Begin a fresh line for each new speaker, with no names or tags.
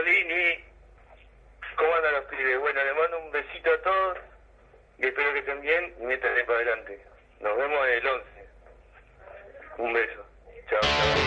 Lini. ¿Cómo andan los pibes? Bueno, les mando un besito a todos y espero que estén bien y métanle para adelante. Nos vemos el 11. Un beso. Chao, chao.